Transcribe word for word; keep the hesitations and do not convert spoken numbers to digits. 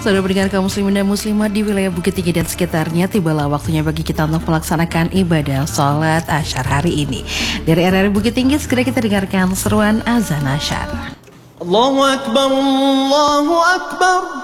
Saudara pendengar kaum muslimin dan muslimat di wilayah Bukit Tinggi dan sekitarnya, tibalah waktunya bagi kita untuk melaksanakan ibadah sholat Asyar hari ini. Dari R R I Bukit Tinggi, segera kita dengarkan seruan azan Asyar. Allahu Akbar, Allahu Akbar.